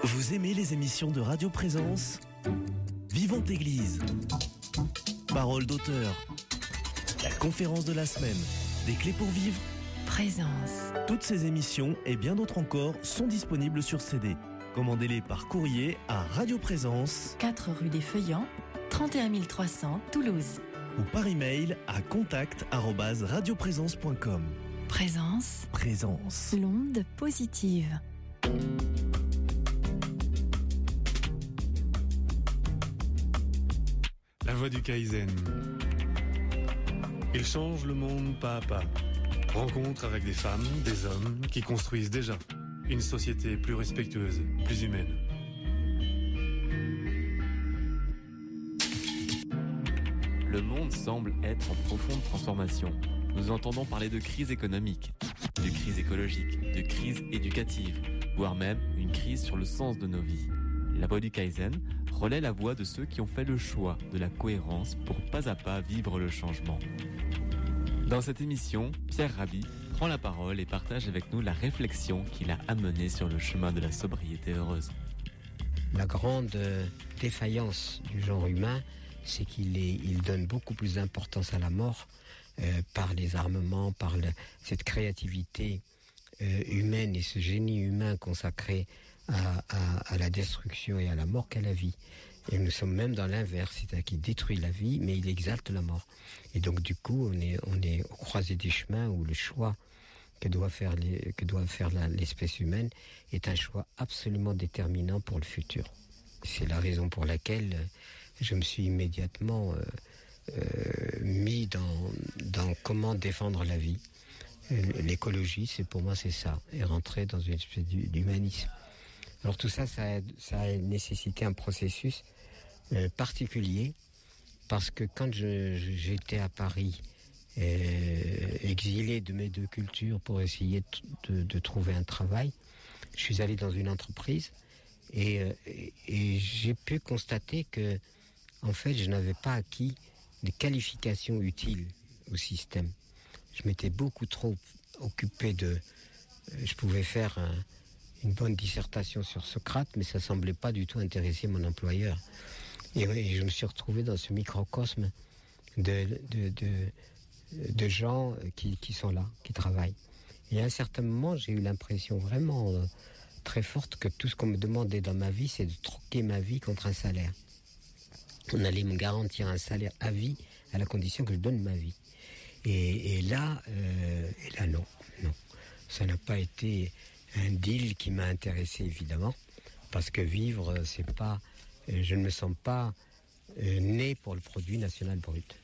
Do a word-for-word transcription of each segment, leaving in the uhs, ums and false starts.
Vous aimez les émissions de Radio Présence ? Vivante Église, Parole d'auteur, la conférence de la semaine, des clés pour vivre, Présence. Toutes ces émissions et bien d'autres encore sont disponibles sur C D. Commandez-les par courrier à Radio Présence, quatre rue des Feuillants, trente et un mille trois cents, Toulouse. Ou par email à contact arobase radioprésence point com. Présence. Présence. L'onde positive. La voix du Kaizen. Il change le monde pas à pas. Rencontre avec des femmes, des hommes qui construisent déjà une société plus respectueuse, plus humaine. Le monde semble être en profonde transformation. Nous entendons parler de crise économique, de crise écologique, de crise éducative, voire même une crise sur le sens de nos vies. La voix du Kaizen relaie la voix de ceux qui ont fait le choix de la cohérence pour pas à pas vivre le changement. Dans cette émission, Pierre Rabhi prend la parole et partage avec nous la réflexion qui l'a amené sur le chemin de la sobriété heureuse. La grande défaillance du genre humain, c'est qu'il est, il donne beaucoup plus d'importance à la mort euh, par les armements, par le, cette créativité euh, humaine et ce génie humain consacré à, à, à la destruction et à la mort qu'à la vie. Et nous sommes même dans l'inverse, c'est-à-dire qu'il détruit la vie, mais il exalte la mort. Et donc du coup, on est, on est au croisé des chemins où le choix que doit faire, les, que doit faire la, l'espèce humaine est un choix absolument déterminant pour le futur. C'est la raison pour laquelle je me suis immédiatement euh, euh, mis dans, dans comment défendre la vie. L'écologie, c'est pour moi, c'est ça, et rentrer dans une espèce d'humanisme. Alors tout ça, ça a, ça a nécessité un processus euh, particulier, parce que quand je, je, j'étais à Paris, euh, exilé de mes deux cultures pour essayer de, de, de trouver un travail, je suis allé dans une entreprise et, et, et j'ai pu constater que, en fait, je n'avais pas acquis des qualifications utiles au système. Je m'étais beaucoup trop occupé de... Je pouvais faire un, une bonne dissertation sur Socrate, mais ça semblait pas du tout intéresser mon employeur. Et, et je me suis retrouvé dans ce microcosme de, de, de, de gens qui, qui sont là, qui travaillent. Et à un certain moment, j'ai eu l'impression vraiment euh, très forte que tout ce qu'on me demandait dans ma vie, c'est de troquer ma vie contre un salaire. On allait me garantir un salaire à vie à la condition que je donne ma vie. Et, et là, euh, et là non, non, ça n'a pas été un deal qui m'a intéressé évidemment, parce que vivre, c'est pas, je ne me sens pas euh, né pour le produit national brut,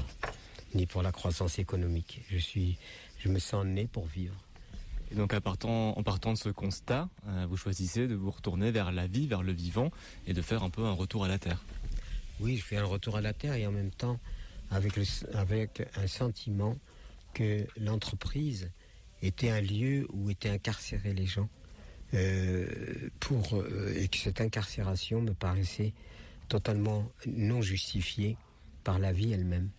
ni pour la croissance économique. Je suis, je me sens né pour vivre. Et donc, à partant, en partant de ce constat, euh, vous choisissez de vous retourner vers la vie, vers le vivant, et de faire un peu un retour à la terre. Oui, je fais un retour à la terre et en même temps avec, le, avec un sentiment que l'entreprise était un lieu où étaient incarcérés les gens, euh, pour, euh, et que cette incarcération me paraissait totalement non justifiée par la vie elle-même,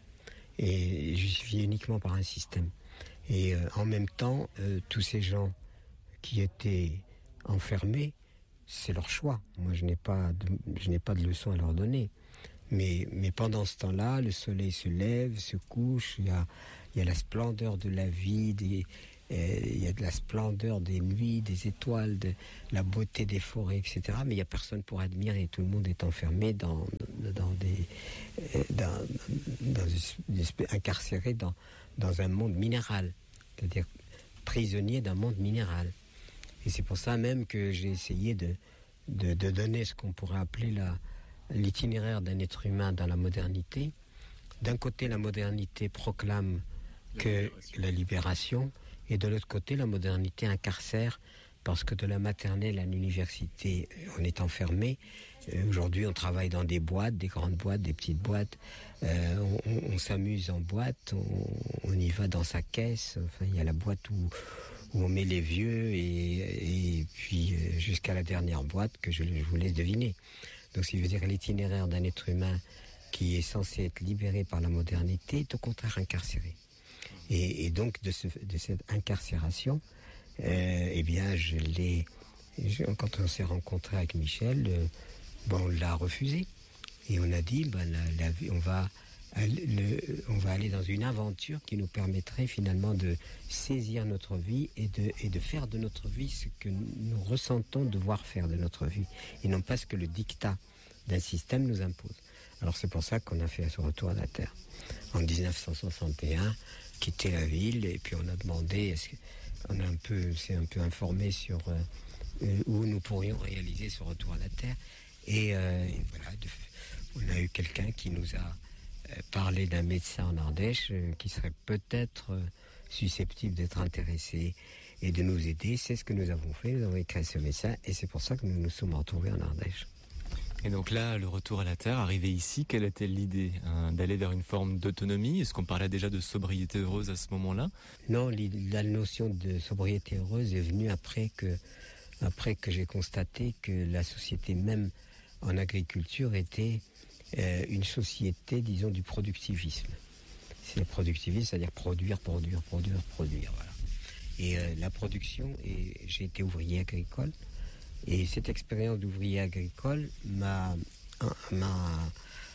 et justifiée uniquement par un système. Et euh, en même temps, euh, tous ces gens qui étaient enfermés, c'est leur choix. Moi, je n'ai pas de, je n'ai pas de leçon à leur donner. Mais, mais pendant ce temps-là, le soleil se lève, se couche, il y a, il y a la splendeur de la vie, des, euh, il y a de la splendeur des nuits, des étoiles, de la beauté des forêts, et cetera. Mais il n'y a personne pour admirer. Tout le monde est enfermé dans, dans des, euh, dans, dans une espèce, incarcéré dans, dans un monde minéral. C'est-à-dire prisonnier d'un monde minéral. Et c'est pour ça même que j'ai essayé de, de, de donner ce qu'on pourrait appeler la, l'itinéraire d'un être humain dans la modernité. D'un côté, la modernité proclame que la libération, et de l'autre côté, la modernité incarcère, parce que de la maternelle à l'université, on est enfermé. Euh, aujourd'hui, on travaille dans des boîtes, des grandes boîtes, des petites boîtes. Euh, on, on s'amuse en boîte, on, on y va dans sa caisse. Enfin, il y a la boîte où, où on met les vieux, et, et puis euh, jusqu'à la dernière boîte que je, je vous laisse deviner. Donc, ce qui veut dire l'itinéraire d'un être humain qui est censé être libéré par la modernité est au contraire incarcéré. Et, et donc, de, ce, de cette incarcération, euh, eh bien, je l'ai Et je, quand on s'est rencontré avec Michel, euh, bon, on l'a refusé. Et on a dit, ben, la, la, on, va, le, on va aller dans une aventure qui nous permettrait finalement de saisir notre vie et de, et de faire de notre vie ce que nous ressentons devoir faire de notre vie. Et non pas ce que le dictat d'un système nous impose. Alors c'est pour ça qu'on a fait ce retour à la Terre. En dix-neuf cent soixante et un, quitter la ville, et puis on a demandé, est-ce que, on a un peu, s'est un peu informé sur euh, où nous pourrions réaliser ce retour à la Terre. Et, euh, et voilà, de, on a eu quelqu'un qui nous a euh, parlé d'un médecin en Ardèche euh, qui serait peut-être euh, susceptible d'être intéressé et de nous aider. C'est ce que nous avons fait, nous avons écrit ce médecin, et c'est pour ça que nous nous sommes retrouvés en Ardèche. Et donc là, le retour à la Terre, arrivé ici, quelle était l'idée hein, d'aller vers une forme d'autonomie? Est-ce qu'on parlait déjà de sobriété heureuse à ce moment-là? Non, la notion de sobriété heureuse est venue après que, après que j'ai constaté que la société même en agriculture était euh, une société, disons, du productivisme. C'est le productivisme, c'est-à-dire produire, produire, produire, produire, voilà. Et euh, la production, et j'ai été ouvrier agricole, et cette expérience d'ouvrier agricole m'a, m'a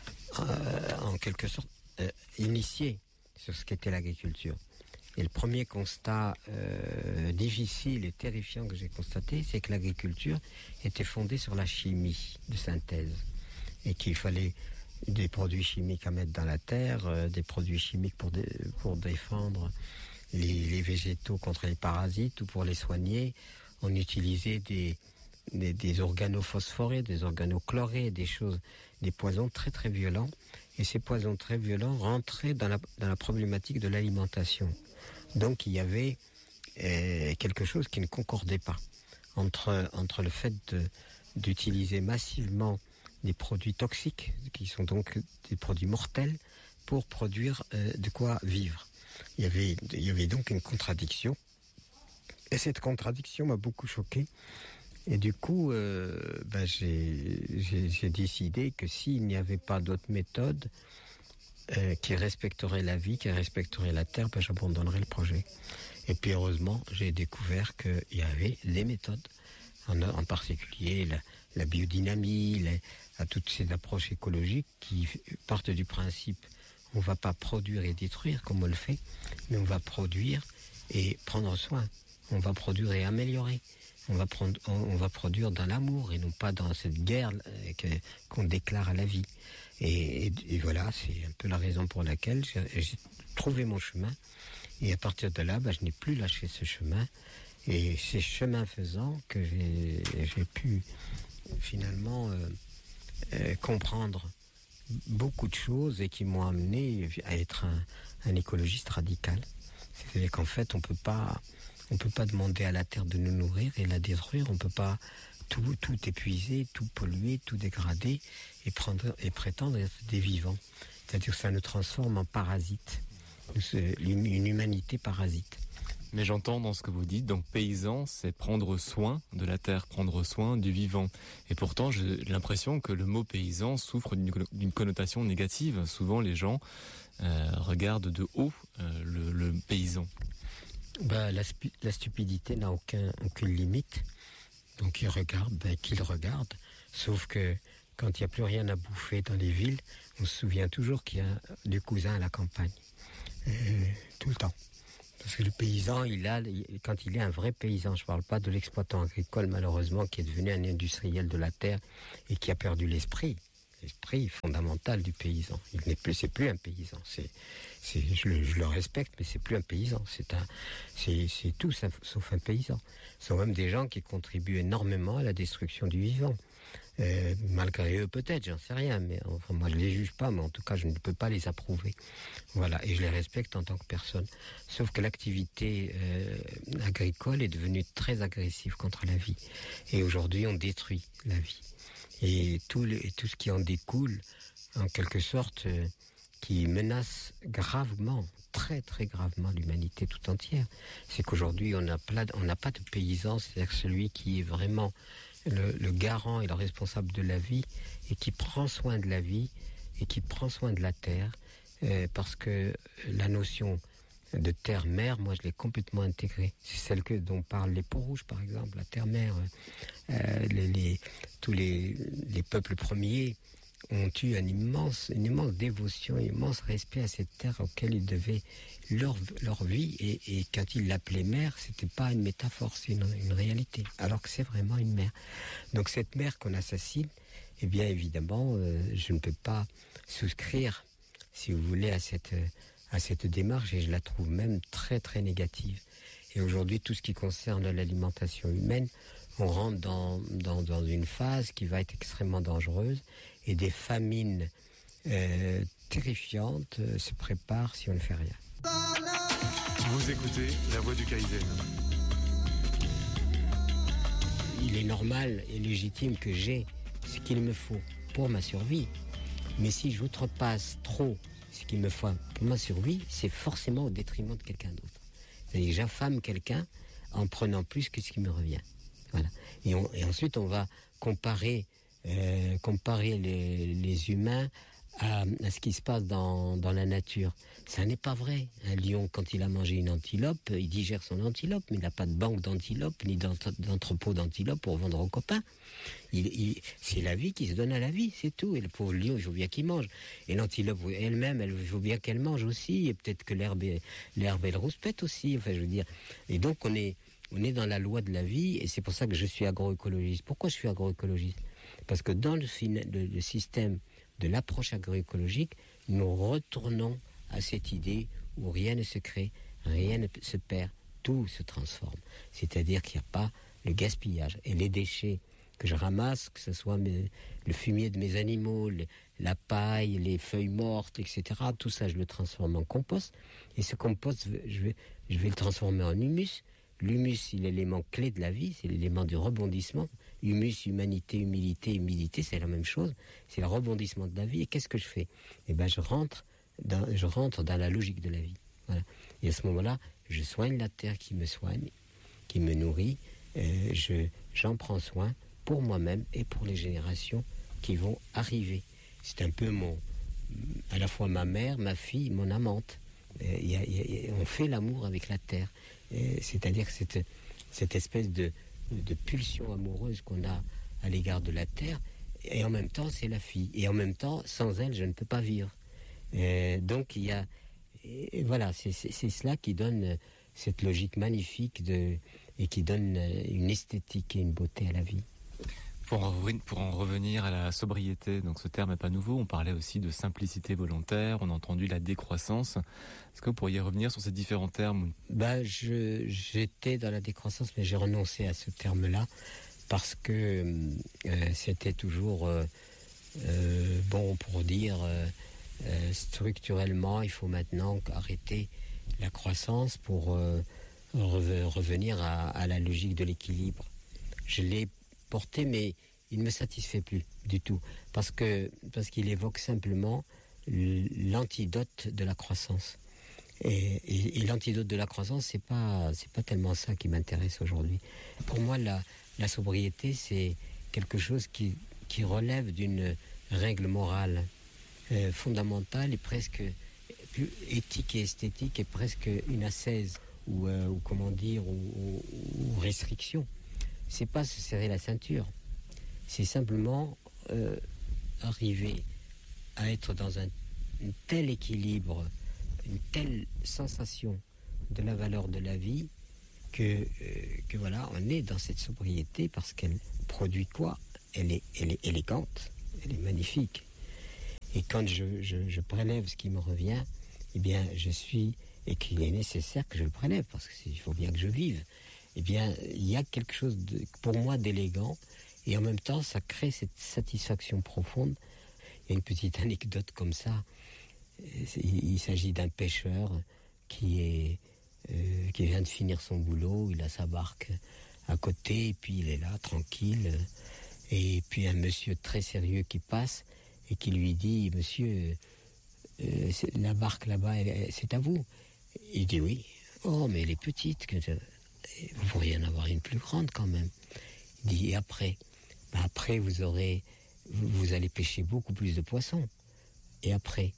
euh, en quelque sorte euh, initié sur ce qu'était l'agriculture. Et le premier constat euh, difficile et terrifiant que j'ai constaté, c'est que l'agriculture était fondée sur la chimie de synthèse. Et qu'il fallait des produits chimiques à mettre dans la terre, euh, des produits chimiques pour, dé, pour défendre les, les végétaux contre les parasites ou pour les soigner. On utilisait des... Des, des organophosphorés, des organochlorés, des choses, des poisons très très violents. Et ces poisons très violents rentraient dans la, dans la problématique de l'alimentation. Donc il y avait euh, quelque chose qui ne concordait pas entre, entre le fait de, d'utiliser massivement des produits toxiques, qui sont donc des produits mortels, pour produire euh, de quoi vivre. Il y avait, il y avait donc une contradiction. Et cette contradiction m'a beaucoup choqué. Et du coup, euh, ben j'ai, j'ai, j'ai décidé que s'il n'y avait pas d'autres méthodes euh, qui respecteraient la vie, qui respecteraient la terre, ben j'abandonnerais le projet. Et puis heureusement, j'ai découvert qu'il y avait des méthodes, en, en particulier la, la biodynamie, les, à toutes ces approches écologiques qui partent du principe on ne va pas produire et détruire comme on le fait, mais on va produire et prendre soin. On va produire et améliorer. On va, prendre, on, on va produire dans l'amour et non pas dans cette guerre euh, que, qu'on déclare à la vie. Et, et, et voilà, c'est un peu la raison pour laquelle j'ai, j'ai trouvé mon chemin. Et à partir de là, bah, je n'ai plus lâché ce chemin. Et c'est chemin faisant que j'ai, j'ai pu finalement euh, euh, comprendre beaucoup de choses et qui m'ont amené à être un, un écologiste radical. C'est-à-dire qu'en fait, on peut pas... On ne peut pas demander à la terre de nous nourrir et la détruire. On ne peut pas tout, tout épuiser, tout polluer, tout dégrader et, prendre, et prétendre être des vivants. C'est-à-dire que ça nous transforme en parasites, une humanité parasite. Mais j'entends dans ce que vous dites, donc paysan, c'est prendre soin de la terre, prendre soin du vivant. Et pourtant, j'ai l'impression que le mot paysan souffre d'une, d'une connotation négative. Souvent, les gens euh, regardent de haut euh, le, le paysan. Bah, la, la stupidité n'a aucun, aucune limite. Donc il regarde, ben, qu'il regarde. Sauf que quand il n'y a plus rien à bouffer dans les villes, on se souvient toujours qu'il y a des cousins à la campagne. Euh, tout le temps. Parce que le paysan, il a, quand il est un vrai paysan, je ne parle pas de l'exploitant agricole malheureusement qui est devenu un industriel de la terre et qui a perdu l'esprit. L'esprit fondamental du paysan. Il n'est plus, c'est plus un paysan. C'est, c'est, je, le, je le respecte, mais c'est plus un paysan. C'est un, c'est, c'est tout sauf un paysan. Ce sont même des gens qui contribuent énormément à la destruction du vivant. Euh, malgré eux, peut-être, j'en sais rien, mais enfin, moi je les juge pas, mais en tout cas, je ne peux pas les approuver. Voilà, et je les respecte en tant que personne. Sauf que l'activité euh, agricole est devenue très agressive contre la vie. Et aujourd'hui, on détruit la vie. Et tout, le, et tout ce qui en découle, en quelque sorte, euh, qui menace gravement, très très gravement l'humanité tout entière. C'est qu'aujourd'hui, on n'a pas de paysan, c'est-à-dire celui qui est vraiment le, le garant et le responsable de la vie, et qui prend soin de la vie, et qui prend soin de la terre, euh, parce que la notion de terre-mer, moi je l'ai complètement intégrée. C'est celle que, dont parlent les Peaux-Rouges, par exemple, la terre-mer. Euh, les, les, tous les, les peuples premiers ont eu un immense, une immense dévotion, un immense respect à cette terre auquel ils devaient leur, leur vie. Et, et quand ils l'appelaient mer, c'était pas une métaphore, c'est une, une réalité. Alors que c'est vraiment une mer. Donc cette mer qu'on assassine, eh bien évidemment, euh, je ne peux pas souscrire, si vous voulez, à cette, à cette démarche, et je la trouve même très très négative. Et aujourd'hui, tout ce qui concerne l'alimentation humaine, on rentre dans, dans, dans une phase qui va être extrêmement dangereuse, et des famines euh, terrifiantes euh, se préparent si on ne fait rien. Vous écoutez La Voix du Kaizen. Il est normal et légitime que j'ai ce qu'il me faut pour ma survie. Mais si j'outrepasse trop ce qu'il me faut pour ma survie, c'est forcément au détriment de quelqu'un d'autre. C'est-à-dire que j'affame quelqu'un en prenant plus que ce qui me revient. Voilà. Et, on, et ensuite, on va comparer, euh, comparer les, les humains à, à ce qui se passe dans, dans la nature. Ça n'est pas vrai. Un lion, quand il a mangé une antilope, il digère son antilope, mais il n'a pas de banque d'antilopes, ni d'entrepôt d'antilopes pour vendre aux copains. Il, il, c'est la vie qui se donne à la vie, c'est tout. Et le pauvre lion, il faut bien qu'il mange. Et l'antilope elle-même, elle, il faut bien qu'elle mange aussi. Et peut-être que l'herbe, l'herbe elle rouspète aussi. Enfin, je veux dire. Et donc, on est, on est dans la loi de la vie, et c'est pour ça que je suis agroécologiste. Pourquoi je suis agroécologiste ? Parce que dans le, le, le système de l'approche agroécologique, nous retournons à cette idée où rien ne se crée, rien ne se perd, tout se transforme. C'est-à-dire qu'il n'y a pas le gaspillage. Et les déchets que je ramasse, que ce soit mes, le fumier de mes animaux, le, la paille, les feuilles mortes, et cetera, tout ça, je le transforme en compost. Et ce compost, je vais, je vais le transformer en humus. L'humus, c'est l'élément clé de la vie, c'est l'élément du rebondissement. Humus, humanité, humilité, humilité, c'est la même chose. C'est le rebondissement de la vie. Et qu'est-ce que je fais ? Eh ben, je rentre dans, je rentre dans la logique de la vie. Voilà. Et à ce moment-là, je soigne la terre qui me soigne, qui me nourrit. Euh, je, j'en prends soin pour moi-même et pour les générations qui vont arriver. C'est un peu mon, à la fois ma mère, ma fille, mon amante. Euh, y a, y a, on fait l'amour avec la terre. Euh, c'est-à-dire que cette, cette espèce de de pulsion amoureuse qu'on a à l'égard de la terre, et en même temps c'est la fille, et en même temps sans elle je ne peux pas vivre. Et donc il y a, et voilà, c'est, c'est, c'est cela qui donne cette logique magnifique de, et qui donne une esthétique et une beauté à la vie. Pour en, pour en revenir à la sobriété, donc ce terme n'est pas nouveau, on parlait aussi de simplicité volontaire, on a entendu la décroissance. Est-ce que vous pourriez revenir sur ces différents termes ? Ben, je, j'étais dans la décroissance, mais j'ai renoncé à ce terme-là, parce que euh, c'était toujours euh, euh, bon pour dire euh, euh, structurellement, il faut maintenant arrêter la croissance pour euh, re- revenir à, à la logique de l'équilibre. Je l'ai porté, mais il ne me satisfait plus du tout, parce que parce qu'il évoque simplement l'antidote de la croissance. Et, et, et l'antidote de la croissance, c'est pas c'est pas tellement ça qui m'intéresse aujourd'hui. Pour moi, la, la sobriété, c'est quelque chose qui qui relève d'une règle morale euh, fondamentale et presque plus éthique et esthétique, et presque une ascèse ou, euh, ou comment dire ou, ou, ou restriction. C'est pas se serrer la ceinture, c'est simplement euh, arriver à être dans un, un tel équilibre, une telle sensation de la valeur de la vie que, euh, que voilà, on est dans cette sobriété parce qu'elle produit quoi ? Elle est, elle est élégante, elle est magnifique. Et quand je, je, je prélève ce qui me revient, eh bien, je suis, et qu'il est nécessaire que je le prélève parce qu'il faut bien que je vive. Eh bien, il y a quelque chose, de, pour moi, d'élégant, et en même temps, ça crée cette satisfaction profonde. Il y a une petite anecdote comme ça. Il, il s'agit d'un pêcheur qui est, euh, qui vient de finir son boulot, il a sa barque à côté, et puis il est là, tranquille, et puis un monsieur très sérieux qui passe, et qui lui dit, monsieur, euh, la barque là-bas, elle, c'est à vous. Il dit oui. Oh, mais elle est petite, que vous pourriez en avoir une plus grande quand même. Il dit, et après ben après, vous aurez, vous, vous allez pêcher beaucoup plus de poissons. Et après,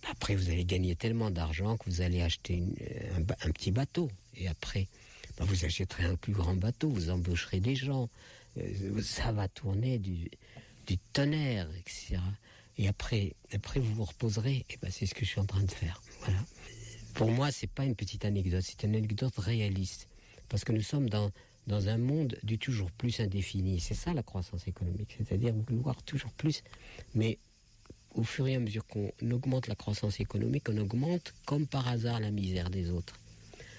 après vous allez gagner tellement d'argent que vous allez acheter une, un, un petit bateau. Et après, ben, vous achèterez un plus grand bateau, vous embaucherez des gens. Euh, ça va tourner du, du tonnerre, et cetera. Et après, après vous vous reposerez. Et ben, c'est ce que je suis en train de faire. Voilà. Pour moi, c'est pas une petite anecdote, c'est une anecdote réaliste. Parce que nous sommes dans, dans un monde du toujours plus indéfini. C'est ça la croissance économique, c'est-à-dire vouloir toujours plus. Mais au fur et à mesure qu'on augmente la croissance économique, on augmente comme par hasard la misère des autres. Pourquoi ?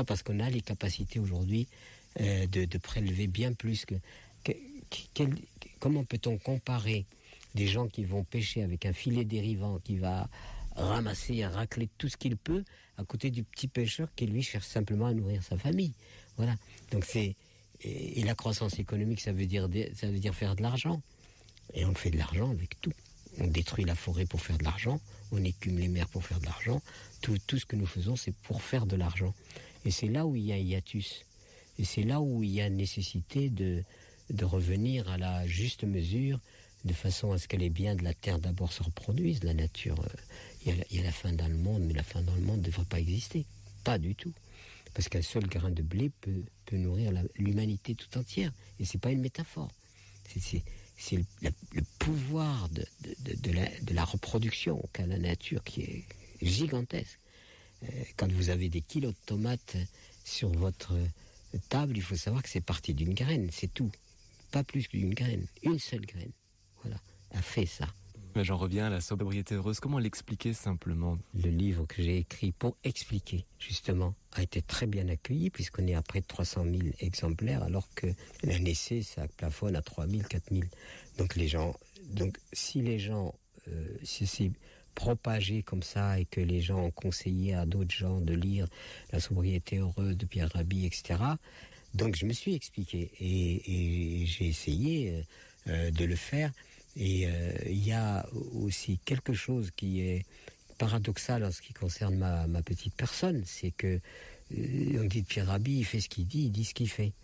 Parce qu'on a les capacités aujourd'hui euh, de, de prélever bien plus que... que quel, comment peut-on comparer des gens qui vont pêcher avec un filet dérivant qui va ramasser et racler tout ce qu'il peut à côté du petit pêcheur qui lui cherche simplement à nourrir sa famille. Voilà. Donc c'est... Et, et la croissance économique, ça veut dire, ça veut dire faire de l'argent. Et on fait de l'argent avec tout. On détruit la forêt pour faire de l'argent, on écume les mers pour faire de l'argent. Tout, tout ce que nous faisons, c'est pour faire de l'argent. Et c'est là où il y a un hiatus. Et c'est là où il y a nécessité de, de revenir à la juste mesure, de façon à ce que les biens de la terre d'abord se reproduisent. La nature, euh, il, y a, il y a la faim dans le monde, mais la faim dans le monde ne devrait pas exister. Pas du tout. Parce qu'un seul grain de blé peut, peut nourrir la, l'humanité tout entière. Et c'est pas une métaphore. C'est... c'est C'est le, le, le pouvoir de, de, de, la, de la reproduction qu'a la nature qui est gigantesque. Euh, quand vous avez des kilos de tomates sur votre table, il faut savoir que c'est parti d'une graine, c'est tout. Pas plus qu'une graine, une seule graine. Voilà, a fait ça. Mais j'en reviens à la sobriété heureuse. Comment l'expliquer simplement ? Le livre que j'ai écrit pour expliquer, justement, a été très bien accueilli, puisqu'on est à près de trois cent mille exemplaires, alors qu'un essai, ça plafonne à trois mille, quatre mille. Donc les gens, donc si les gens, euh, si c'est propagé comme ça, et que les gens ont conseillé à d'autres gens de lire La sobriété heureuse de Pierre Rabhi, et cetera, donc je me suis expliqué, et, et j'ai essayé euh, de le faire. Et il euh, y a aussi quelque chose qui est paradoxal en ce qui concerne ma, ma petite personne, c'est que euh, on dit de Pierre Rabhi, il fait ce qu'il dit, il dit ce qu'il fait.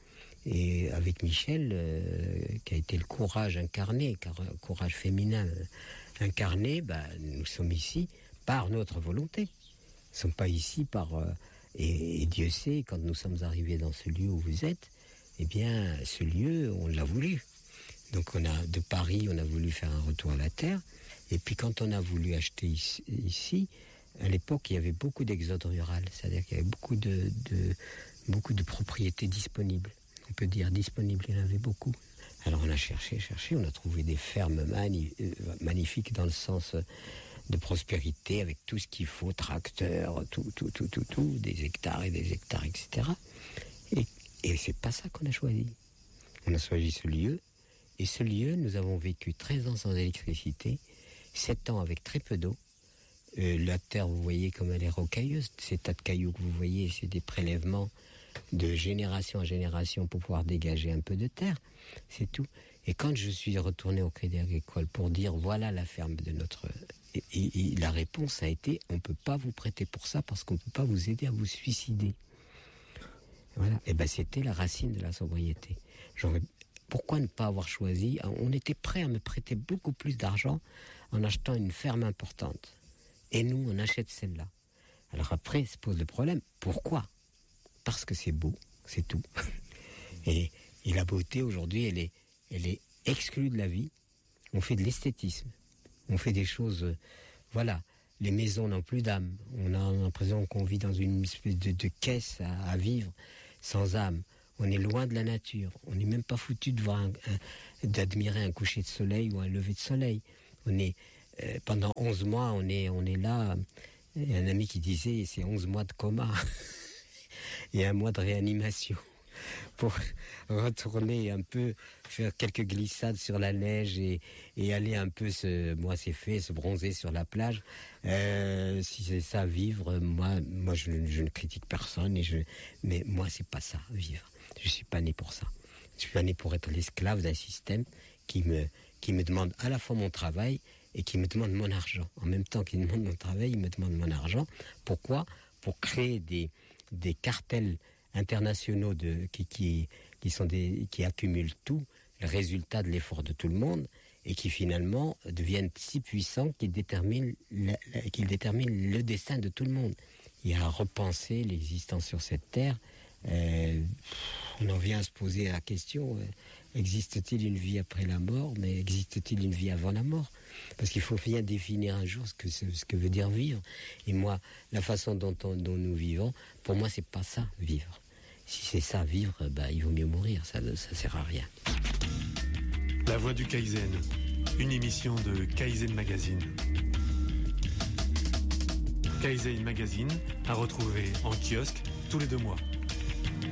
Et avec Michel, euh, qui a été le courage incarné, car un courage féminin incarné, bah, nous sommes ici par notre volonté. Nous ne sommes pas ici par... Euh, et, et Dieu sait, quand nous sommes arrivés dans ce lieu où vous êtes, eh bien, ce lieu, on l'a voulu. Donc on a, de Paris, on a voulu faire un retour à la terre. Et puis quand on a voulu acheter ici, ici à l'époque, il y avait beaucoup d'exode rural. C'est-à-dire qu'il y avait beaucoup de, de, beaucoup de propriétés disponibles. On peut dire disponibles, il y en avait beaucoup. Alors on a cherché, cherché, on a trouvé des fermes mani- euh, magnifiques dans le sens de prospérité, avec tout ce qu'il faut, tracteurs, tout, tout, tout, tout, tout, des hectares et des hectares, et cetera. Et, et c'est pas ça qu'on a choisi. On a choisi ce lieu. Et ce lieu, nous avons vécu treize ans sans électricité, sept ans avec très peu d'eau. Euh, la terre, vous voyez comme elle est rocailleuse. Ces tas de cailloux que vous voyez, c'est des prélèvements de génération en génération pour pouvoir dégager un peu de terre. C'est tout. Et quand je suis retourné au Crédit Agricole pour dire voilà la ferme de notre... Et, et, et la réponse a été on ne peut pas vous prêter pour ça parce qu'on ne peut pas vous aider à vous suicider. Voilà. Et bien c'était la racine de la sobriété. J'aurais... Pourquoi ne pas avoir choisi ? On était prêt à me prêter beaucoup plus d'argent en achetant une ferme importante. Et nous, on achète celle-là. Alors après, se pose le problème. Pourquoi ? Parce que c'est beau, c'est tout. Et, et la beauté, aujourd'hui, elle est, elle est exclue de la vie. On fait de l'esthétisme. On fait des choses... Euh, voilà. Les maisons n'ont plus d'âme. On a l'impression qu'on vit dans une espèce de, de caisse à, à vivre sans âme. On est loin de la nature. On n'est même pas foutu de voir un, un, d'admirer un coucher de soleil ou un lever de soleil. On est euh, pendant onze mois, on est on est là. Il y a un ami qui disait c'est onze mois de coma et un mois de réanimation pour retourner un peu, faire quelques glissades sur la neige et, et aller un peu se, moi c'est fait, se bronzer sur la plage. Euh, si c'est ça vivre, moi moi je, je ne critique personne et je, mais moi c'est pas ça vivre. Je suis pas né pour ça. Je suis pas né pour être l'esclave d'un système qui me, qui me demande à la fois mon travail et qui me demande mon argent. En même temps qu'il me demande mon travail, il me demande mon argent. Pourquoi ? Pour créer des, des cartels internationaux de, qui, qui, qui, sont des, qui accumulent tout, le résultat de l'effort de tout le monde et qui finalement deviennent si puissants qu'ils déterminent, la, la, qu'ils déterminent le destin de tout le monde. Il y a à repenser l'existence sur cette terre. Euh, on en vient à se poser la question, euh, existe-t-il une vie après la mort, mais existe-t-il une vie avant la mort? Parce qu'il faut bien définir un jour ce que, ce que veut dire vivre. Et moi, la façon dont, on, dont nous vivons, pour moi, c'est pas ça, vivre. Si c'est ça, vivre, bah, il vaut mieux mourir, ça ne sert à rien. La Voix du Kaizen, une émission de Kaizen Magazine. Kaizen Magazine à retrouver en kiosque tous les deux mois.